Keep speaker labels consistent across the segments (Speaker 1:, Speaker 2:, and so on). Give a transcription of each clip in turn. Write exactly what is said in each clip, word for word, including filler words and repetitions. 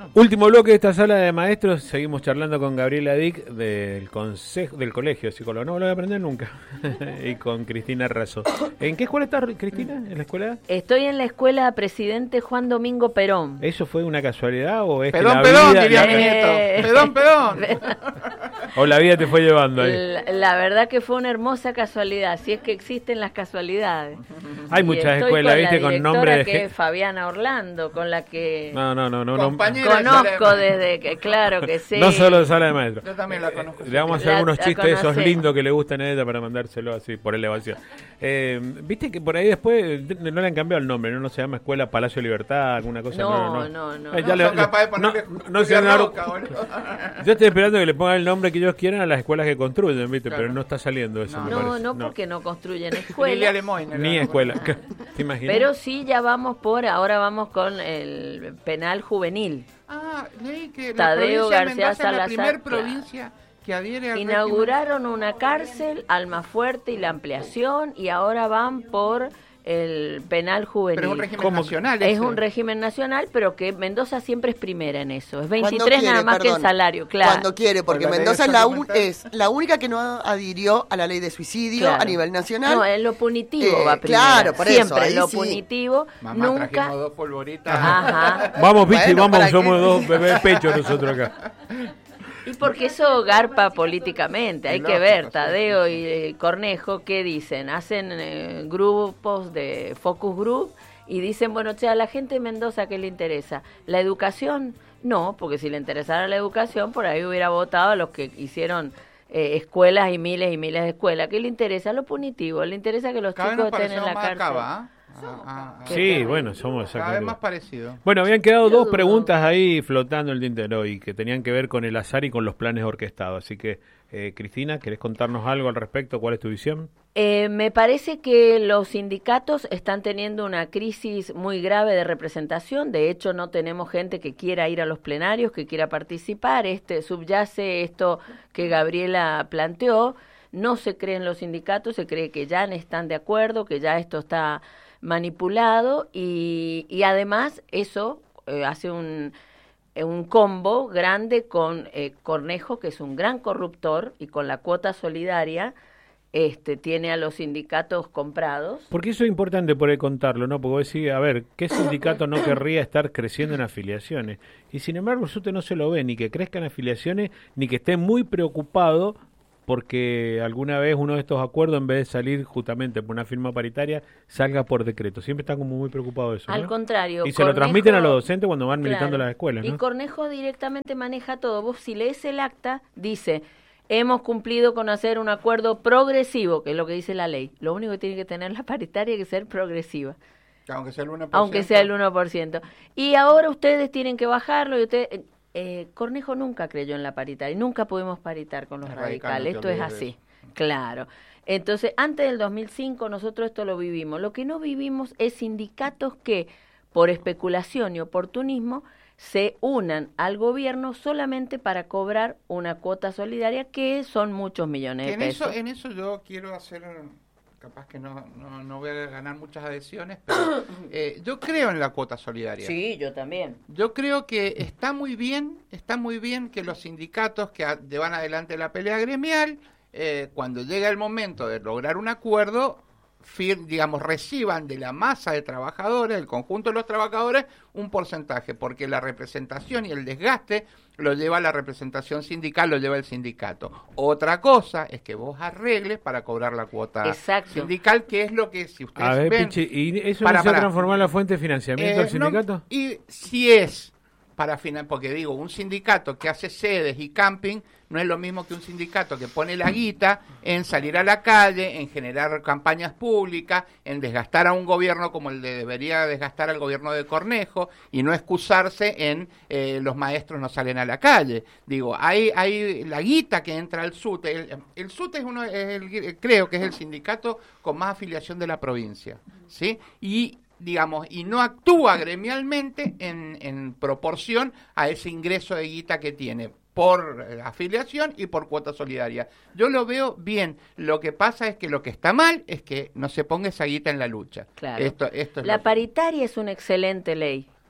Speaker 1: Último bloque de esta sala de maestros. Seguimos charlando con Gabriela Dick del consejo del colegio de psicólogo. No lo voy a aprender nunca. Y con Cristina Razo. ¿En qué escuela estás, Cristina? ¿En la escuela?
Speaker 2: Estoy en la escuela Presidente Juan Domingo Perón.
Speaker 1: ¿Eso fue una casualidad o es
Speaker 3: pedón,
Speaker 1: que la
Speaker 3: pedón,
Speaker 1: vida...
Speaker 3: diría mi
Speaker 2: Eh,
Speaker 3: nieto. Pedón, pedón.
Speaker 1: O la vida te fue llevando ahí?
Speaker 2: La, la verdad que fue una hermosa casualidad, si es que existen las casualidades.
Speaker 1: Hay
Speaker 2: Y
Speaker 1: muchas
Speaker 2: estoy
Speaker 1: escuelas,
Speaker 2: con
Speaker 1: ¿viste?
Speaker 2: la
Speaker 1: Con
Speaker 2: directora,
Speaker 1: nombre de...
Speaker 2: que
Speaker 1: ge-
Speaker 2: es Fabiana Orlando, con la que
Speaker 1: No, no, no, no. no.
Speaker 3: Compañera de
Speaker 2: conozco
Speaker 3: sala de
Speaker 2: desde que, claro que sí.
Speaker 1: No solo de sala de maestros.
Speaker 3: Yo también la conozco.
Speaker 1: Le vamos a hacer
Speaker 2: La-
Speaker 1: algunos
Speaker 2: la
Speaker 1: chistes esos
Speaker 2: conocés.
Speaker 1: lindos que le gustan a ella para mandárselo así por elevación. Eh, Viste que por ahí después no le han cambiado el nombre, ¿no? No se llama Escuela Palacio Libertad, alguna cosa.
Speaker 2: No, no, no.
Speaker 1: Eh,
Speaker 3: No
Speaker 1: ya le-
Speaker 3: son capaces de
Speaker 1: no,
Speaker 3: ponerle
Speaker 1: no se
Speaker 3: Julia
Speaker 1: han dado-
Speaker 3: Roca, boludo.
Speaker 1: Yo estoy esperando que le pongan el nombre que ellos quieran a las escuelas que construyen, ¿viste?
Speaker 3: Claro.
Speaker 1: Pero no está saliendo eso,
Speaker 3: No.
Speaker 1: me
Speaker 2: No,
Speaker 1: parece.
Speaker 2: no, porque no construyen
Speaker 3: Lilia
Speaker 2: escuelas.
Speaker 3: Lemoyne.
Speaker 1: Ni
Speaker 3: la-
Speaker 1: escuela. ¿Te imaginas?
Speaker 2: Pero sí, ya vamos por, ahora vamos con el penal juvenil.
Speaker 3: Ah, leí que la
Speaker 2: Tadeo
Speaker 3: provincia de
Speaker 2: García
Speaker 3: Mendoza es la
Speaker 2: Salazar,
Speaker 3: primer
Speaker 2: claro.
Speaker 3: provincia que adhiere al
Speaker 2: Inauguraron una cárcel, Almafuerte y la ampliación, y ahora van por el penal juvenil.
Speaker 3: Pero es un régimen
Speaker 1: ¿Cómo?
Speaker 3: nacional.
Speaker 2: Es
Speaker 3: ese.
Speaker 2: un régimen nacional, pero que Mendoza siempre es primera en eso. Es
Speaker 4: Cuando
Speaker 2: veintitrés
Speaker 4: quiere,
Speaker 2: nada más que
Speaker 4: perdón.
Speaker 2: el salario, claro.
Speaker 4: Cuando quiere, porque
Speaker 3: Por la ley
Speaker 4: Mendoza
Speaker 3: de
Speaker 4: es la,
Speaker 3: salud
Speaker 4: un-
Speaker 3: mental.
Speaker 4: es la única que no adhirió a la ley de suicidio
Speaker 2: Claro.
Speaker 4: a nivel nacional.
Speaker 2: No, en lo punitivo
Speaker 4: Eh,
Speaker 2: va primero.
Speaker 4: claro, por eso,
Speaker 2: Siempre
Speaker 4: ahí
Speaker 2: en lo
Speaker 4: sí.
Speaker 2: punitivo,
Speaker 3: Mamá,
Speaker 2: nunca.
Speaker 3: trajimos dos polvoritas.
Speaker 2: Ajá.
Speaker 1: Vamos, Pichi,
Speaker 4: Bueno,
Speaker 1: vamos,
Speaker 4: ¿para
Speaker 1: somos
Speaker 4: qué?
Speaker 1: dos bebés pechos nosotros acá.
Speaker 2: Y porque eso garpa políticamente, hay
Speaker 3: Es
Speaker 2: que
Speaker 3: lógico,
Speaker 2: ver,
Speaker 3: sí,
Speaker 2: Tadeo
Speaker 3: sí,
Speaker 2: y eh, Cornejo, ¿qué dicen? Hacen eh, grupos de focus group y dicen, bueno, che, a la gente de Mendoza, ¿qué le interesa? ¿La educación? No, porque si le interesara la educación, por ahí hubiera votado a los que hicieron eh, escuelas y miles y miles de escuelas. ¿Qué le interesa? Lo punitivo, le interesa que los
Speaker 3: Cada vez
Speaker 2: chicos
Speaker 3: nos
Speaker 2: estén en
Speaker 3: parecemos
Speaker 2: la
Speaker 3: más a
Speaker 2: cárcel.
Speaker 3: Cava, ¿ah? Ah, ah, ah.
Speaker 2: Qué
Speaker 1: Sí,
Speaker 2: terrible.
Speaker 1: bueno, somos
Speaker 3: Cada vez
Speaker 1: exactamente.
Speaker 3: más parecido.
Speaker 1: Bueno, habían quedado
Speaker 2: Yo
Speaker 1: dos
Speaker 2: dudo.
Speaker 1: preguntas ahí flotando en el tintero y que tenían que ver con el azar y con los planes orquestados. Así que, eh, Cristina, ¿querés contarnos algo al respecto? ¿Cuál es tu visión?
Speaker 2: Eh, me parece que los sindicatos están teniendo una crisis muy grave de representación. De hecho, no tenemos gente que quiera ir a los plenarios, que quiera participar. Este subyace esto que Gabriela planteó. No se cree en los sindicatos, se cree que ya no están de acuerdo, que ya esto está manipulado y, y además eso eh, hace un, eh, un combo grande con eh, Cornejo, que es un gran corruptor, y con la cuota solidaria este tiene a los sindicatos comprados.
Speaker 1: Porque eso es importante por ahí contarlo, ¿no? Porque vos decís, a ver, ¿qué sindicato no querría estar creciendo en afiliaciones? Y sin embargo, usted no se lo ve, ni que crezcan afiliaciones, ni que esté muy preocupado porque alguna vez uno de estos acuerdos, en vez de salir justamente por una firma paritaria, salga por decreto. Siempre están como muy preocupados de eso, ¿no?
Speaker 2: Al contrario.
Speaker 1: Y se lo
Speaker 2: Cornejo-
Speaker 1: transmiten a los docentes cuando van
Speaker 2: Claro.
Speaker 1: militando en las escuelas,
Speaker 2: Y
Speaker 1: ¿no?
Speaker 2: Cornejo directamente maneja todo. Vos si lees el acta, dice, hemos cumplido con hacer un acuerdo progresivo, que es lo que dice la ley. Lo único que tiene que tener la paritaria es que ser progresiva,
Speaker 3: Aunque sea el uno por ciento.
Speaker 2: aunque sea el uno por ciento. Y ahora ustedes tienen que bajarlo y ustedes... eh, eh, Cornejo nunca creyó en la paritaria y nunca pudimos paritar con los
Speaker 3: Es radical,
Speaker 2: radicales.
Speaker 3: no
Speaker 2: Esto
Speaker 3: te
Speaker 2: es
Speaker 3: olvides de
Speaker 2: así, claro. Entonces, antes del dos mil cinco nosotros esto lo vivimos. Lo que no vivimos es sindicatos que, por especulación y oportunismo, se unan al gobierno solamente para cobrar una cuota solidaria que son muchos millones
Speaker 3: Que
Speaker 2: de
Speaker 3: en
Speaker 2: pesos.
Speaker 3: eso, en eso yo quiero hacer, capaz que no, no, no voy a ganar muchas adhesiones, pero eh, yo creo en la cuota solidaria.
Speaker 2: Sí, yo también.
Speaker 3: Yo creo que está muy bien, está muy bien que los sindicatos que a- llevan adelante la pelea gremial, eh, cuando llega el momento de lograr un acuerdo, fir- digamos, reciban de la masa de trabajadores, del conjunto de los trabajadores, un porcentaje, porque la representación y el desgaste lo lleva la representación sindical, lo lleva el sindicato. Otra cosa es que vos arregles para cobrar la cuota
Speaker 2: Exacto.
Speaker 3: sindical, que es lo que, si ustedes
Speaker 1: A ver,
Speaker 3: ven...
Speaker 1: Pichi, ¿y eso
Speaker 3: Para,
Speaker 1: no se va a
Speaker 3: para.
Speaker 1: transformar en la fuente de financiamiento
Speaker 3: Eh,
Speaker 1: del sindicato?
Speaker 3: no, y si es para final, porque digo, un sindicato que hace sedes y camping no es lo mismo que un sindicato que pone la guita en salir a la calle, en generar campañas públicas, en desgastar a un gobierno como el de debería desgastar al gobierno de Cornejo y no excusarse en eh, los maestros no salen a la calle. Digo, hay hay la guita que entra al SUTE. El, el SUTE es uno, es el, creo que es el sindicato con más afiliación de la provincia, ¿sí? Y digamos, y no actúa gremialmente en, en proporción a ese ingreso de guita que tiene por eh, afiliación y por cuota solidaria. Yo lo veo bien. Lo que pasa es que lo que está mal es que no se ponga esa guita en la lucha.
Speaker 2: Claro.
Speaker 3: Esto, esto es
Speaker 2: La
Speaker 3: lo que-
Speaker 2: paritaria es una excelente ley.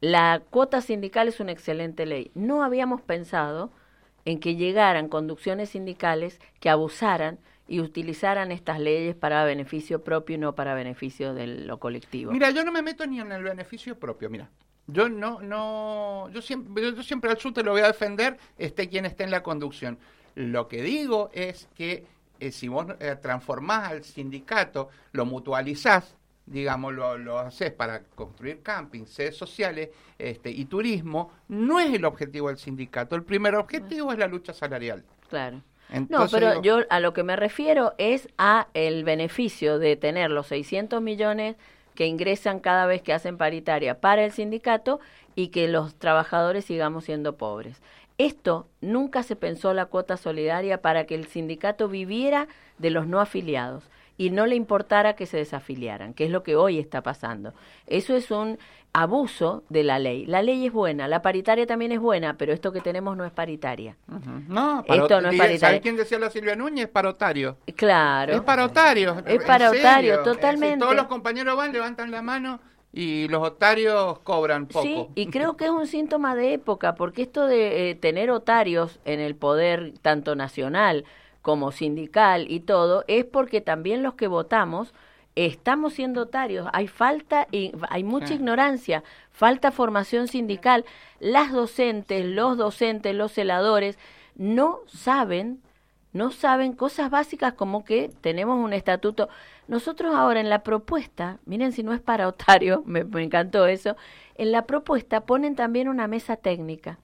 Speaker 2: la cuota sindical es una excelente ley. No habíamos pensado en que llegaran conducciones sindicales que abusaran y utilizaran estas leyes para beneficio propio y no para beneficio de lo colectivo.
Speaker 3: Mira, yo no me meto ni en el beneficio propio, mira. Yo no, no, yo siempre, yo siempre al SUTE lo voy a defender, esté quien esté en la conducción. Lo que digo es que eh, si vos eh, transformás al sindicato, lo mutualizás, digamos, lo, lo haces para construir campings, sedes sociales este, y turismo, no es el objetivo del sindicato. El primer objetivo es la lucha salarial.
Speaker 2: Claro.
Speaker 3: Entonces,
Speaker 2: no, pero
Speaker 3: digo,
Speaker 2: yo a lo que me refiero es a el beneficio de tener los seiscientos millones que ingresan cada vez que hacen paritaria para el sindicato y que los trabajadores sigamos siendo pobres. Esto nunca se pensó la cuota solidaria para que el sindicato viviera de los no afiliados y no le importara que se desafiliaran, que es lo que hoy está pasando. Eso es un abuso de la ley. La ley es buena, la paritaria también es buena, pero esto que tenemos no es paritaria.
Speaker 3: Uh-huh. No,
Speaker 2: esto no es paritaria.
Speaker 3: ¿Sabes quién decía la Silvia Núñez? Parotario.
Speaker 2: Claro.
Speaker 3: Es parotario.
Speaker 2: Es parotario,
Speaker 3: serio.
Speaker 2: totalmente.
Speaker 3: Es, todos los compañeros van, levantan la mano y los otarios cobran poco.
Speaker 2: Sí, y creo que es un síntoma de época, porque esto de eh, tener otarios en el poder tanto nacional como sindical y todo, es porque también los que votamos estamos siendo otarios. Hay falta, y hay mucha sí. ignorancia, falta formación sindical. Las docentes, los docentes, los celadores no saben, no saben cosas básicas como que tenemos un estatuto. Nosotros ahora en la propuesta, miren si no es para otario, me, me encantó eso, en la propuesta ponen también una mesa técnica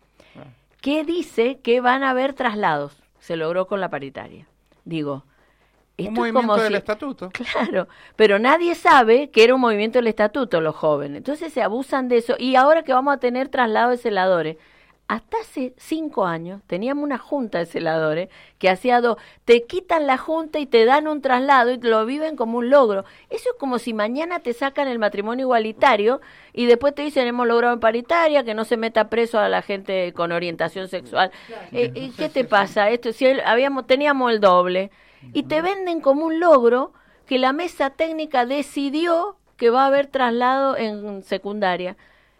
Speaker 2: que dice que van a haber traslados. Se logró con la paritaria. Digo, esto
Speaker 3: un movimiento
Speaker 2: es como
Speaker 3: del
Speaker 2: si,
Speaker 3: estatuto.
Speaker 2: Claro, pero nadie sabe que era un movimiento del estatuto, los jóvenes. Entonces se abusan de eso. Y ahora que vamos a tener traslado de celadores, hasta hace cinco años teníamos una junta de celadores que hacía dos, te quitan la junta y te dan un traslado y te lo viven como un logro. Eso es como si mañana te sacan el matrimonio igualitario y después te dicen hemos logrado en paritaria, que no se meta preso a la gente con orientación sexual. Eh, eh, ¿Qué te pasa? Esto, si el, habíamos, teníamos el doble y te venden como un logro que la mesa técnica decidió que va a haber traslado en secundaria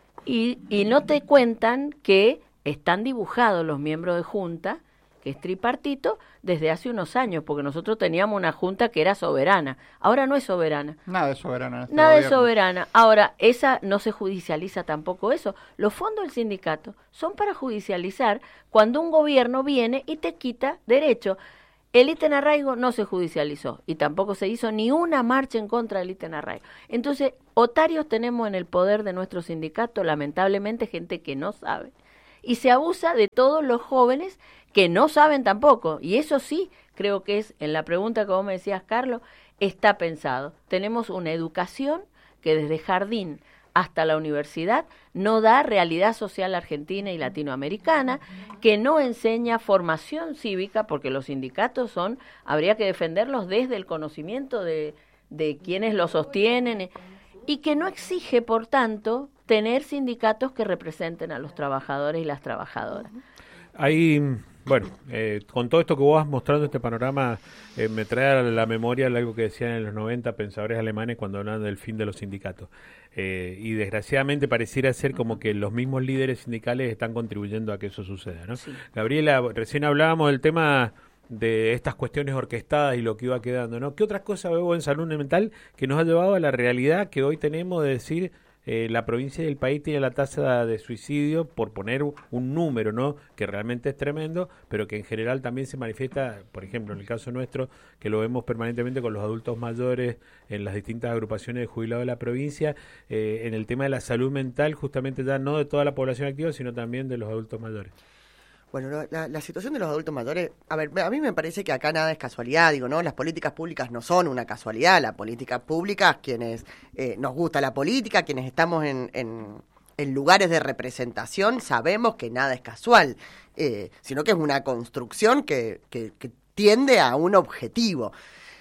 Speaker 2: y, y no te cuentan que están dibujados los miembros de junta, que es tripartito, desde hace unos años, porque nosotros teníamos una junta que era soberana. Ahora no es soberana.
Speaker 3: Nada es soberana. En este
Speaker 2: Nada
Speaker 3: gobierno.
Speaker 2: es soberana. Ahora, esa no se judicializa tampoco eso. Los fondos del sindicato son para judicializar cuando un gobierno viene y te quita derecho. El ítem arraigo no se judicializó y tampoco se hizo ni una marcha en contra del ítem arraigo. Entonces, otarios tenemos en el poder de nuestro sindicato, lamentablemente, gente que no sabe. Y se abusa de todos los jóvenes que no saben tampoco. Y eso sí, creo que es, en la pregunta que vos me decías, Carlos, está pensado. Tenemos una educación que desde jardín hasta la universidad no da realidad social argentina y latinoamericana, que no enseña formación cívica, porque los sindicatos son, habría que defenderlos desde el conocimiento de, de quienes los sostienen, y que no exige, por tanto, tener sindicatos que representen a los trabajadores y las trabajadoras.
Speaker 1: Ahí, bueno, eh, con todo esto que vos vas mostrando, este panorama, eh, me trae a la memoria algo que decían en los noventa pensadores alemanes cuando hablaban del fin de los sindicatos. Eh, y desgraciadamente pareciera ser como que los mismos líderes sindicales están contribuyendo a que eso suceda, ¿no? Sí. Gabriela, recién hablábamos del tema de estas cuestiones orquestadas y lo que iba quedando, ¿no? ¿Qué otras cosas veo en salud mental que nos ha llevado a la realidad que hoy tenemos de decir eh, la provincia y el país tiene la tasa de suicidio, por poner un número, ¿no? Que realmente es tremendo, pero que en general también se manifiesta, por ejemplo, en el caso nuestro, que lo vemos permanentemente con los adultos mayores en las distintas agrupaciones de jubilados de la provincia, eh, en el tema de la salud mental, justamente ya no de toda la población activa, sino también de los adultos mayores.
Speaker 4: Bueno, la, la situación de los adultos mayores, a ver, a mí me parece que acá nada es casualidad, digo, ¿no? Las políticas públicas no son una casualidad, las políticas públicas, quienes eh, nos gusta la política, quienes estamos en, en, en lugares de representación, sabemos que nada es casual, eh, sino que es una construcción que, que, que tiende a un objetivo.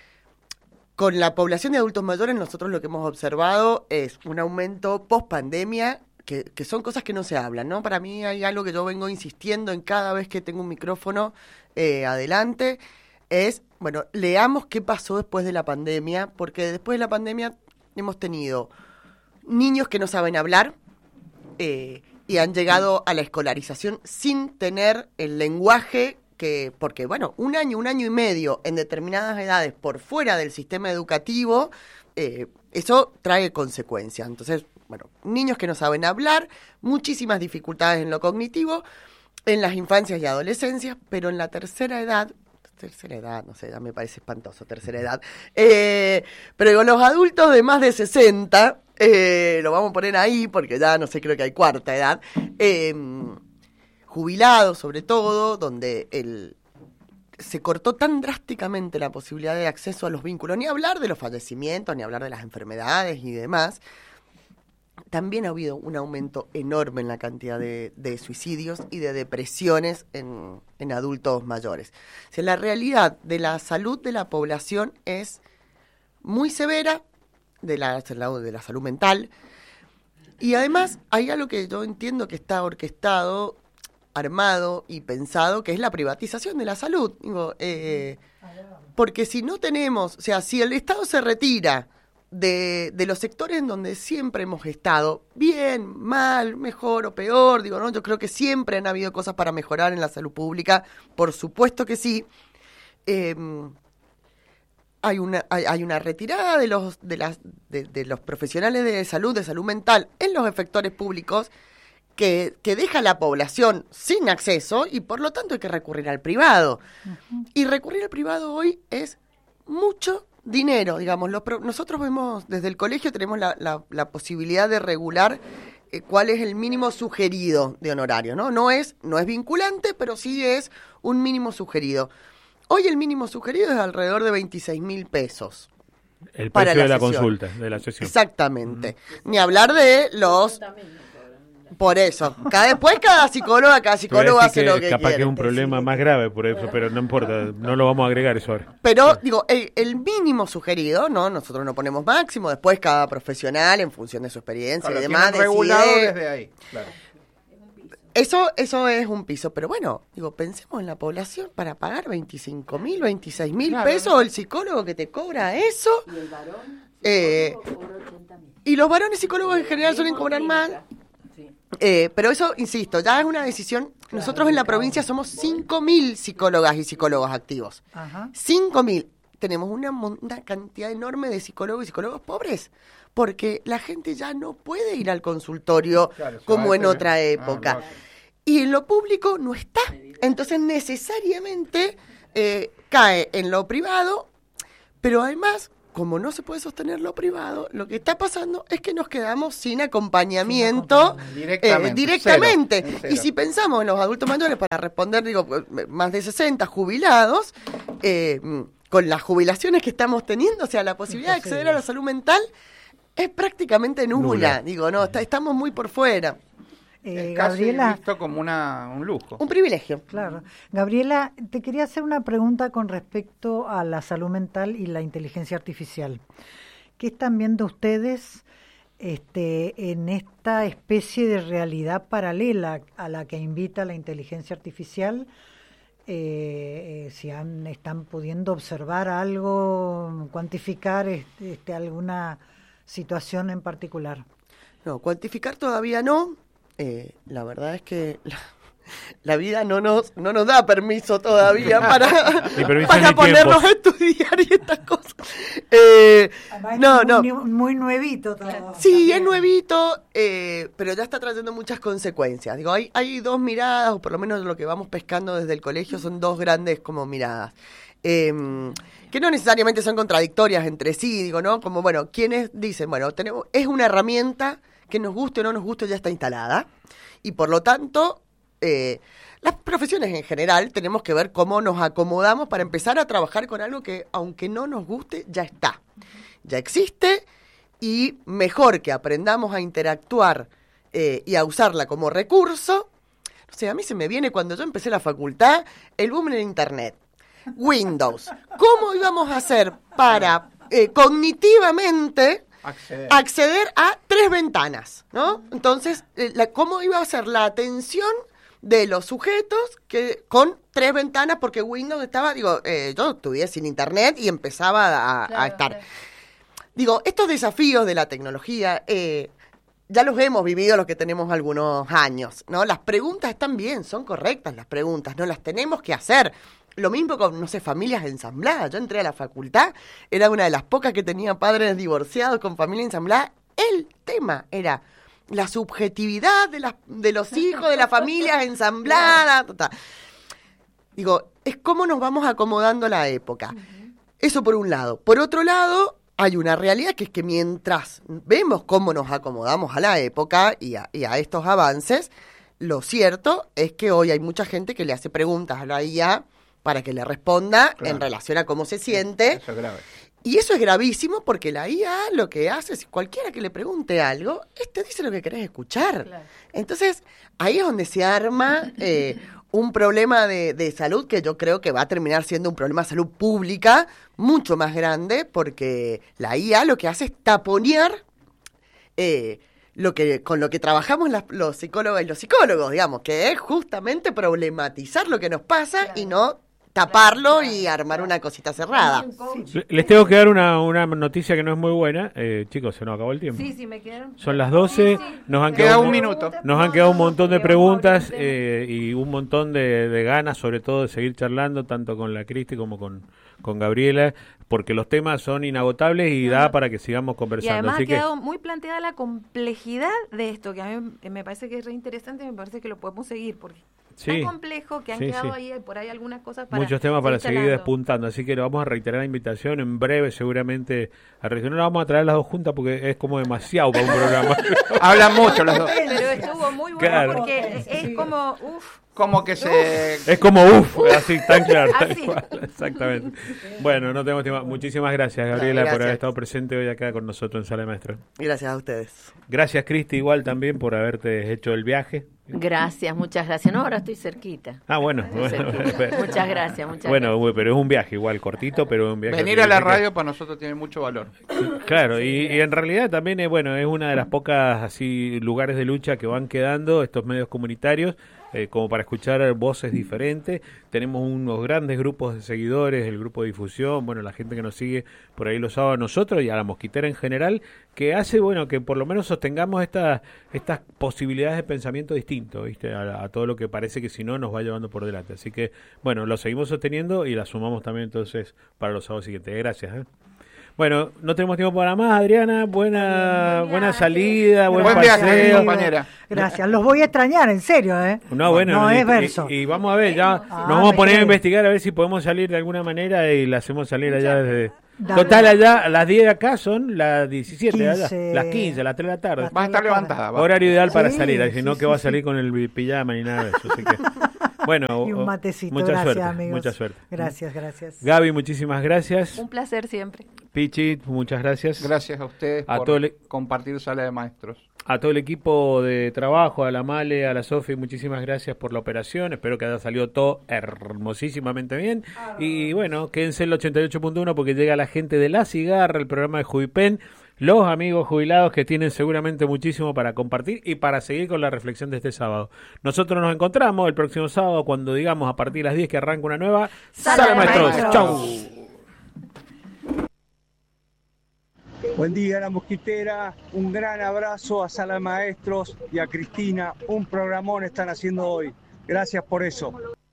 Speaker 4: Con la población de adultos mayores, nosotros lo que hemos observado es un aumento post-pandemia, Que, que son cosas que no se hablan, ¿no? Para mí hay algo que yo vengo insistiendo en cada vez que tengo un micrófono eh, adelante, es, bueno, leamos qué pasó después de la pandemia, porque después de la pandemia hemos tenido niños que no saben hablar, eh, y han llegado a la escolarización sin tener el lenguaje que, porque bueno, un año, un año y medio en determinadas edades por fuera del sistema educativo, eh, eso trae consecuencias. Entonces, bueno, niños que no saben hablar, muchísimas dificultades en lo cognitivo, en las infancias y adolescencias, pero en la tercera edad, tercera edad, no sé, ya me parece espantoso, tercera edad, eh, pero digo, los adultos de más de sesenta, eh, lo vamos a poner ahí porque ya no sé, creo que hay cuarta edad, eh, jubilados sobre todo, donde el, se cortó tan drásticamente la posibilidad de acceso a los vínculos, ni hablar de los fallecimientos, ni hablar de las enfermedades y demás. También ha habido un aumento enorme en la cantidad de, de suicidios y de depresiones en, en adultos mayores. O sea, la realidad de la salud de la población es muy severa, de la, de la salud mental, y además hay algo que yo entiendo que está orquestado, armado y pensado, que es la privatización de la salud. Digo, eh, porque si no tenemos, o sea, si el Estado se retira de, de los sectores en donde siempre hemos estado, bien, mal, mejor o peor, digo, ¿no? Yo creo que siempre han habido cosas para mejorar en la salud pública, por supuesto que sí. Eh, hay una hay, hay una retirada de los de las de, de los profesionales de salud, de salud mental en los efectores públicos, que, que deja a la población sin acceso y por lo tanto hay que recurrir al privado. Uh-huh. Y recurrir al privado hoy es mucho dinero, digamos. Los pro, nosotros vemos, desde el colegio tenemos la, la, la posibilidad de regular eh, cuál es el mínimo sugerido de honorario, ¿no? No es, no es vinculante, pero sí es un mínimo sugerido. Hoy el mínimo sugerido es alrededor de veintiséis mil pesos.
Speaker 1: El precio de la consulta, de la sesión.
Speaker 4: Exactamente. Uh-huh. Ni hablar de los... Por eso, cada después cada psicóloga, cada psicólogo hace lo que
Speaker 1: capaz
Speaker 4: quiere.
Speaker 1: Que es un problema más grave por eso, pero no importa, no lo vamos a agregar eso ahora.
Speaker 4: Pero, digo, el, el mínimo sugerido, ¿no? Nosotros no ponemos máximo, después cada profesional, en función de su experiencia
Speaker 3: claro,
Speaker 4: y demás, decide...
Speaker 3: regulado desde ahí, claro.
Speaker 4: Eso, eso es un piso, pero bueno, digo, pensemos en la población para pagar veinticinco mil, veintiséis mil claro, pesos, ¿no? El psicólogo que te cobra eso. ¿Y el varón? Eh, y los varones psicólogos en general suelen cobrar más. Eh, pero eso, insisto, ya es una decisión. Nosotros en la provincia somos cinco mil psicólogas y psicólogos activos. Ajá. cinco mil. Tenemos una, una cantidad enorme de psicólogos y psicólogos pobres, porque la gente ya no puede ir al consultorio claro, como en otra época. Ah, no. Y en lo público no está. Entonces necesariamente eh, cae en lo privado, pero además... Como no se puede sostener lo privado, lo que está pasando es que nos quedamos sin acompañamiento directamente. Eh, directamente. Cero, cero. Y si pensamos en los adultos mayores, para responder, digo, más de sesenta jubilados, eh, con las jubilaciones que estamos teniendo, o sea, la posibilidad de acceder a la salud mental es prácticamente nula. nula. Digo, no, está, estamos muy por fuera.
Speaker 3: Eh, Gabriela, visto como una, un lujo.
Speaker 4: Un privilegio.
Speaker 5: Claro. Gabriela, te quería hacer una pregunta con respecto a la salud mental y la inteligencia artificial. ¿Qué están viendo ustedes este, en esta especie de realidad paralela a la que invita la inteligencia artificial? Eh, eh, si han, están pudiendo observar algo, cuantificar este, este, alguna situación en particular.
Speaker 4: No, cuantificar todavía no. Eh, la verdad es que la, la vida no nos no nos da permiso todavía para, para ponernos a estudiar y estas cosas. Eh, no, no.
Speaker 5: Muy, muy nuevito todo.
Speaker 4: Sí, es nuevito, eh, pero ya está trayendo muchas consecuencias. Digo, hay, hay dos miradas, o por lo menos lo que vamos pescando desde el colegio son dos grandes como miradas. Eh, que no necesariamente son contradictorias entre sí, digo, ¿no? Como, bueno, quienes dicen, bueno, tenemos es una herramienta que nos guste o no nos guste, ya está instalada. Y por lo tanto, eh, las profesiones en general tenemos que ver cómo nos acomodamos para empezar a trabajar con algo que, aunque no nos guste, ya está. Ya existe y mejor que aprendamos a interactuar eh, y a usarla como recurso. O sea, a mí se me viene cuando yo empecé la facultad el boom en Internet. Windows. ¿Cómo íbamos a hacer para eh, cognitivamente... Acceder. acceder a tres ventanas, ¿no? Entonces, eh, la, ¿cómo iba a ser la atención de los sujetos que con tres ventanas? Porque Windows estaba, digo, eh, yo estudié sin internet y empezaba a, claro, a estar. Claro. Digo, estos desafíos de la tecnología, eh, ya los hemos vivido los que tenemos algunos años, ¿no? Las preguntas están bien, son correctas las preguntas, no las tenemos que hacer. Lo mismo con, no sé, familias ensambladas. Yo entré a la facultad, era una de las pocas que tenía padres divorciados con familia ensamblada. El tema era la subjetividad de, las, de los hijos de las familias ensambladas. Total. Digo, es cómo nos vamos acomodando a la época. Eso por un lado. Por otro lado, hay una realidad que es que mientras vemos cómo nos acomodamos a la época y a, y a estos avances, lo cierto es que hoy hay mucha gente que le hace preguntas a la I A para que le responda claro. en relación a cómo se siente.
Speaker 3: Eso es grave.
Speaker 4: Y eso es gravísimo porque la I A lo que hace es, cualquiera que le pregunte algo, este dice lo que querés escuchar. Claro. Entonces, ahí es donde se arma eh, un problema de, de salud que yo creo que va a terminar siendo un problema de salud pública mucho más grande, porque la I A lo que hace es taponear eh, lo que con lo que trabajamos las, los psicólogos y los psicólogos, digamos, que es justamente problematizar lo que nos pasa claro. y no taparlo y armar una cosita cerrada.
Speaker 1: Sí. Les tengo que dar una, una noticia que no es muy buena. Eh, chicos, se nos acabó el tiempo.
Speaker 2: Sí, sí, me quedaron.
Speaker 1: Son las doce. Sí, sí. Nos han
Speaker 3: Queda
Speaker 1: quedado
Speaker 3: un minuto.
Speaker 1: Nos han quedado un montón de preguntas eh, y un montón de, de ganas, sobre todo, de seguir charlando, tanto con la Cristi como con, con Gabriela, porque los temas son inagotables y da para que sigamos conversando.
Speaker 6: Y además
Speaker 1: Así
Speaker 6: ha quedado
Speaker 1: que...
Speaker 6: muy planteada la complejidad de esto, que a mí me parece que es re interesante y me parece que lo podemos seguir, porque
Speaker 1: Sí,
Speaker 6: tan complejo que han
Speaker 1: sí,
Speaker 6: quedado
Speaker 1: sí.
Speaker 6: ahí por ahí algunas cosas para
Speaker 1: muchos temas para seguir
Speaker 6: instalando.
Speaker 1: despuntando, así que le vamos a reiterar la invitación en breve, seguramente a no la vamos a traer las dos juntas porque es como demasiado para un programa.
Speaker 3: Hablan mucho las dos.
Speaker 6: Pero estuvo muy bueno
Speaker 1: Claro.
Speaker 6: porque es como uff.
Speaker 3: Como que se...
Speaker 1: Es como uff, así tan claro, tal
Speaker 6: Así.
Speaker 1: cual, exactamente. Bueno, no tenemos tiempo. Muchísimas gracias, Gabriela,
Speaker 4: Gracias.
Speaker 1: por haber estado presente hoy acá con nosotros en Sala de Maestros.
Speaker 4: Gracias a ustedes.
Speaker 1: Gracias, Cristi, igual también por haberte hecho el viaje.
Speaker 2: Gracias, muchas gracias. No, ahora estoy cerquita.
Speaker 1: Ah, bueno.
Speaker 2: Estoy
Speaker 1: bueno,
Speaker 2: cerquita.
Speaker 1: bueno.
Speaker 2: Muchas gracias, muchas
Speaker 1: Bueno,
Speaker 2: gracias.
Speaker 1: güey, pero es un viaje igual, cortito, pero un viaje.
Speaker 3: Venir a la
Speaker 1: que-
Speaker 3: radio para nosotros tiene mucho valor.
Speaker 1: Claro, y, y en realidad también es bueno, es una de las pocas así lugares de lucha que van quedando estos medios comunitarios, eh, como para escuchar voces diferentes. Tenemos unos grandes grupos de seguidores, el grupo de difusión, bueno, la gente que nos sigue por ahí los sábados a nosotros y a la Mosquitera en general, que hace bueno que por lo menos sostengamos estas estas posibilidades de pensamiento distinto, ¿viste? A, a todo lo que parece que si no nos va llevando por delante. Así que, bueno, lo seguimos sosteniendo y la sumamos también entonces para los sábados siguientes. Gracias, ¿eh? Bueno, no tenemos tiempo para más, Adriana. Buena buena salida, buen,
Speaker 3: Buen viaje,
Speaker 1: paseo.
Speaker 3: compañera.
Speaker 5: Gracias, los voy a extrañar, en serio, ¿eh?
Speaker 1: No, bueno,
Speaker 5: no
Speaker 1: y,
Speaker 5: es verso.
Speaker 1: Y, y vamos a ver, ya
Speaker 5: Ah,
Speaker 1: nos vamos a
Speaker 5: me
Speaker 1: poner a
Speaker 5: quedé.
Speaker 1: investigar a ver si podemos salir de alguna manera y la hacemos salir allá desde...
Speaker 5: Dale.
Speaker 1: Total, allá, a las diez de acá son las diecisiete, allá,
Speaker 5: quince.
Speaker 1: las quince, las tres de la tarde.
Speaker 5: Las
Speaker 3: Va a estar levantada. va.
Speaker 1: Horario ideal para
Speaker 5: Sí,
Speaker 1: salir, si
Speaker 5: sí,
Speaker 1: no
Speaker 5: sí,
Speaker 1: que va a
Speaker 5: sí.
Speaker 1: salir con el pijama ni nada de eso. Así que, bueno,
Speaker 5: Y un
Speaker 1: o-
Speaker 5: matecito,
Speaker 1: mucha
Speaker 5: gracias,
Speaker 1: suerte,
Speaker 5: amigos.
Speaker 1: mucha suerte.
Speaker 5: Gracias, gracias.
Speaker 1: Gaby, muchísimas gracias.
Speaker 6: Un placer siempre.
Speaker 1: Pichi, muchas gracias.
Speaker 3: Gracias a ustedes
Speaker 1: A
Speaker 3: por
Speaker 1: todo el-
Speaker 3: compartir Sala de Maestros.
Speaker 1: A todo el equipo de trabajo, a la Male, a la Sofi, muchísimas gracias por la operación. Espero que haya salido todo hermosísimamente bien. Y bueno, quédense en el ochenta y ocho punto uno porque llega la gente de La Cigarra, el programa de Jubipen, los amigos jubilados que tienen seguramente muchísimo para compartir y para seguir con la reflexión de este sábado. Nosotros nos encontramos el próximo sábado cuando digamos a partir de las diez que arranca una nueva
Speaker 6: Sala de
Speaker 1: Maestros.
Speaker 6: Maestros.
Speaker 1: Chau.
Speaker 7: Buen día, La Mosquitera. Un gran abrazo a Sala de Maestros y a Cristina. Un programón están haciendo hoy. Gracias por eso.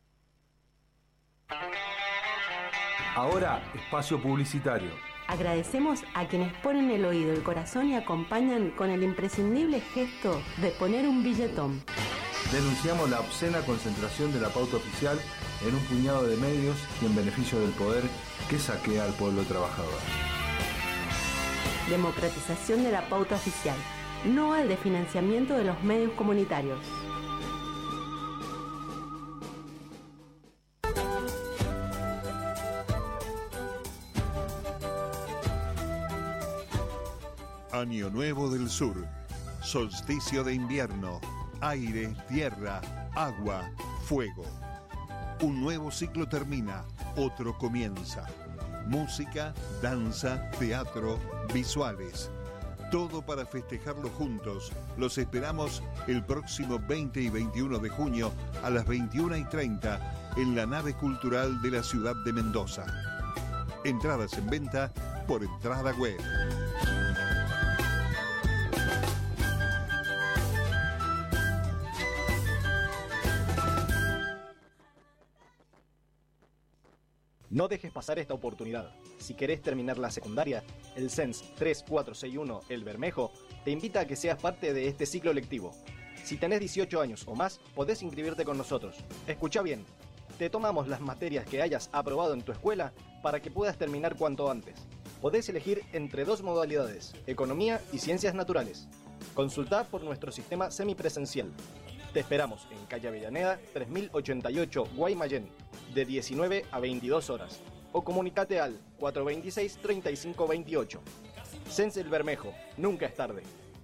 Speaker 8: Ahora, espacio publicitario.
Speaker 9: Agradecemos a quienes ponen el oído, el corazón y acompañan con el imprescindible gesto de poner un billetón.
Speaker 8: Denunciamos la obscena concentración de la pauta oficial en un puñado de medios y en beneficio del poder que saquea al pueblo trabajador.
Speaker 9: Democratización de la pauta oficial, no al de financiamiento de los medios comunitarios.
Speaker 10: Año Nuevo del Sur, solsticio de invierno, aire, tierra, agua, fuego. Un nuevo ciclo termina, otro comienza. Música, danza, teatro, visuales. Todo para festejarlo juntos. Los esperamos el próximo veinte y veintiuno de junio a las veintiuna y treinta en la nave cultural de la ciudad de Mendoza. Entradas en venta por entrada web.
Speaker 11: No dejes pasar esta oportunidad. Si querés terminar la secundaria, el C E N S tres cuatro seis uno El Bermejo te invita a que seas parte de este ciclo lectivo. Si tenés dieciocho años o más, podés inscribirte con nosotros. Escucha bien, te tomamos las materias que hayas aprobado en tu escuela para que puedas terminar cuanto antes. Podés elegir entre dos modalidades, economía y ciencias naturales. Consultá por nuestro sistema semipresencial. Te esperamos en calle Avellaneda tres mil ochenta y ocho Guaymallén, de diecinueve a veintidós horas. O comunicate al cuatro dos seis, treinta y cinco veintiocho. C E N S El Bermejo, nunca es tarde.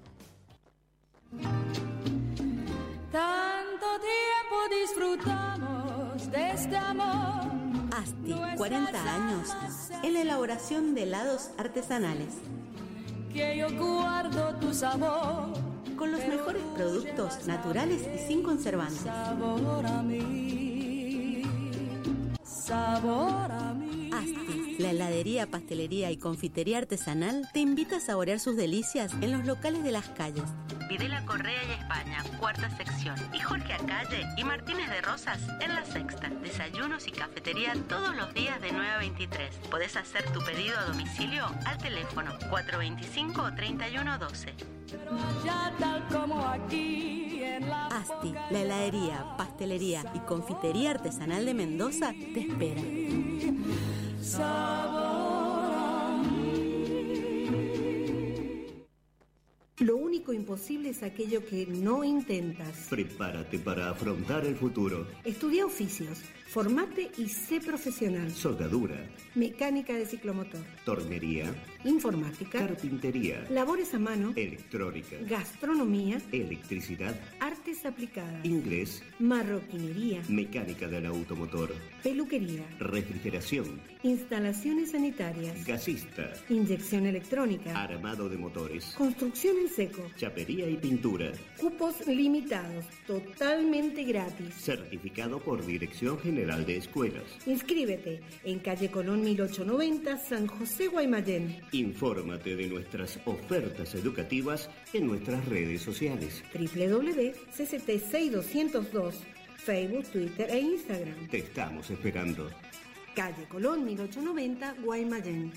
Speaker 12: Tanto tiempo disfrutamos de este amor.
Speaker 9: Asti, cuarenta años en la elaboración de helados artesanales.
Speaker 12: Que yo guardo tu sabor.
Speaker 9: Con los mejores productos naturales y sin conservantes.
Speaker 12: Sabor a mí. Sabor a mí.
Speaker 9: Asti, la heladería, pastelería y confitería artesanal te invita a saborear sus delicias en los locales de las calles Videla Correa y España, cuarta sección, y Jorge Acalle y Martínez de Rosas en la sexta. Desayunos y cafetería todos los días de nueve a veintitrés. Podés hacer tu pedido a domicilio al teléfono cuatro dos cinco, treinta y uno doce. Asti, la heladería, pastelería y confitería artesanal de Mendoza te espera.
Speaker 13: Lo único imposible es aquello que no intentas.
Speaker 14: Prepárate para afrontar el futuro.
Speaker 13: Estudia oficios, formate y sé profesional.
Speaker 14: Soldadura,
Speaker 13: mecánica de ciclomotor,
Speaker 14: tornería,
Speaker 13: informática,
Speaker 14: carpintería,
Speaker 13: labores a mano,
Speaker 14: electrónica,
Speaker 13: gastronomía,
Speaker 14: electricidad,
Speaker 13: artes aplicadas,
Speaker 14: inglés,
Speaker 13: marroquinería,
Speaker 14: mecánica del automotor,
Speaker 13: peluquería,
Speaker 14: refrigeración,
Speaker 13: instalaciones sanitarias,
Speaker 14: gasista,
Speaker 13: inyección electrónica,
Speaker 14: armado de motores,
Speaker 13: construcción en seco,
Speaker 14: chapería y pintura.
Speaker 13: Cupos limitados, totalmente gratis.
Speaker 14: Certificado por Dirección General de Escuelas.
Speaker 13: Inscríbete en calle Colón mil ochocientos noventa, San José, Guaymallén.
Speaker 14: Infórmate de nuestras ofertas educativas en nuestras redes sociales.
Speaker 13: doble u doble u doble u punto c c t seis doscientos dos, Facebook, Twitter e Instagram.
Speaker 14: Te estamos esperando.
Speaker 13: Calle Colón mil ochocientos noventa, Guaymallén.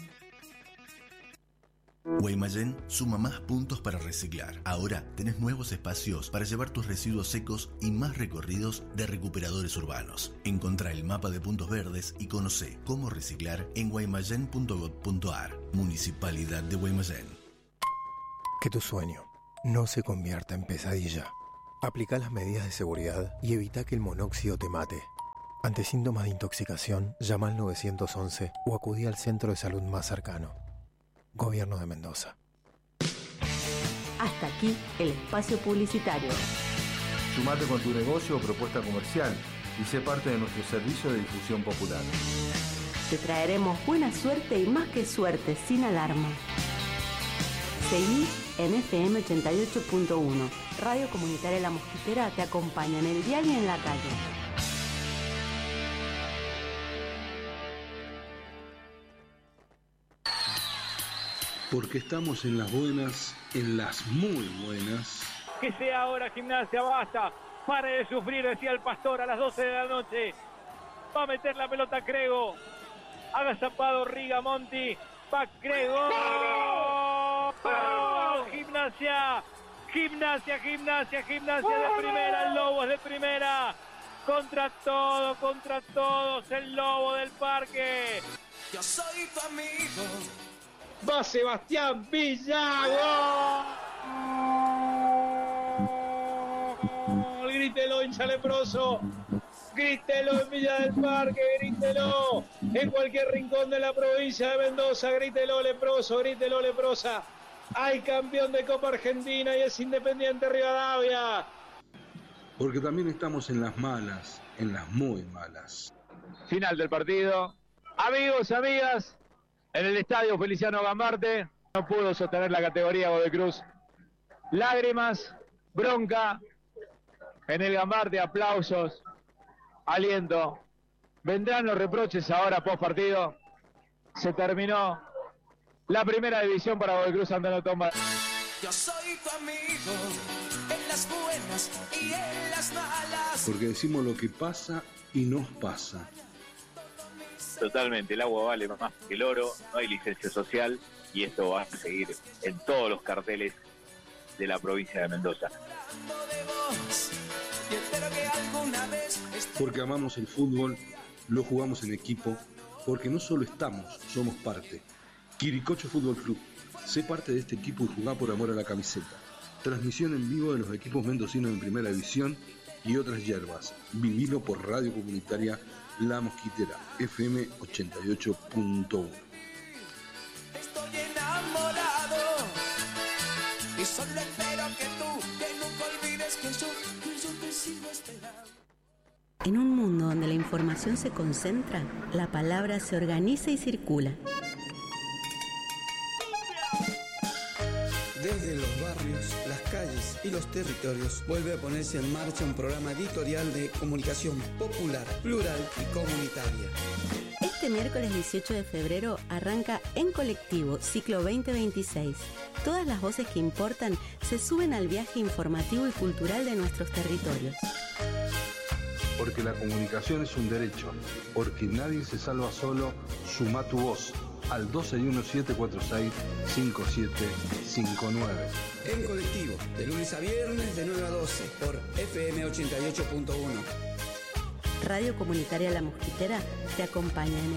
Speaker 15: Guaymallén suma más puntos para reciclar. Ahora tenés nuevos espacios para llevar tus residuos secos y más recorridos de recuperadores urbanos. Encontrá el mapa de puntos verdes y conocé cómo reciclar en guaymallén punto gob punto ar. Municipalidad de Guaymallén.
Speaker 16: Que tu sueño no se convierta en pesadilla. Aplica las medidas de seguridad y evita que el monóxido te mate. Ante síntomas de intoxicación, llama al nueve once o acudí al centro de salud más cercano. Gobierno de Mendoza.
Speaker 9: Hasta aquí el espacio publicitario.
Speaker 8: Sumate con tu negocio o propuesta comercial y sé parte de nuestro servicio de difusión popular.
Speaker 9: Te traeremos buena suerte y más que suerte, sin alarma. Seguí en F M ochenta y ocho punto uno. Radio Comunitaria La Mosquitera te acompaña en el diario y en la calle.
Speaker 17: Porque estamos en las buenas, en las muy buenas.
Speaker 18: Que sea ahora Gimnasia, basta. Pare de sufrir, decía el Pastor a las doce de la noche. Va a meter la pelota Crego. Haga zapado Rigamonti. Va Crego. ¡Oh! Gimnasia. Gimnasia, gimnasia, gimnasia de primera. El Lobo es de primera. Contra todo, contra todos. El Lobo del Parque.
Speaker 12: Yo soy tu amigo.
Speaker 18: Va Sebastián Villago. Grítelo, hincha leproso. Grítelo en Villa del Parque, grítelo. En cualquier rincón de la provincia de Mendoza, grítelo leproso, grítelo leprosa. Hay campeón de Copa Argentina y es Independiente Rivadavia.
Speaker 17: Porque también estamos en las malas, en las muy malas.
Speaker 18: Final del partido. Amigos, amigas. En el estadio Feliciano Gambarte no pudo sostener la categoría Godoy Cruz. Lágrimas, bronca, en el Gambarte aplausos, aliento. Vendrán los reproches ahora post partido. Se terminó la primera división para Godoy Cruz Santana Tomba.
Speaker 12: Yo soy tu amigo en las buenas y en las malas.
Speaker 17: Porque decimos lo que pasa y nos pasa.
Speaker 18: Totalmente, el agua vale más que el oro, no hay licencia social y esto va a seguir en todos los carteles de la provincia de Mendoza.
Speaker 17: Porque amamos el fútbol, lo jugamos en equipo, porque no solo estamos, somos parte. Quiricocho Fútbol Club, sé parte de este equipo y jugá por amor a la camiseta. Transmisión en vivo de los equipos mendocinos en Primera División y otras hierbas. Vivilo por Radio Comunitaria La Mosquitera, F M ochenta y ocho punto uno.
Speaker 12: Estoy enamorado y solo espero que tú, que nunca olvides que yo, que yo te sigo esperando.
Speaker 9: En un mundo donde la información se concentra, la palabra se organiza y circula.
Speaker 19: Desde los barrios, las calles y los territorios vuelve a ponerse en marcha un programa editorial de comunicación popular, plural y comunitaria.
Speaker 9: Este miércoles dieciocho de febrero arranca En Colectivo, ciclo veinte veintiséis. Todas las voces que importan se suben al viaje informativo y cultural de nuestros territorios.
Speaker 8: Porque la comunicación es un derecho, porque nadie se salva solo, suma tu voz al dos seis uno siete cuatro seis cinco siete cinco nueve.
Speaker 19: En Colectivo, de lunes a viernes de nueve a doce por F M ochenta y ocho punto uno.
Speaker 9: Radio Comunitaria La Mosquitera te acompaña en el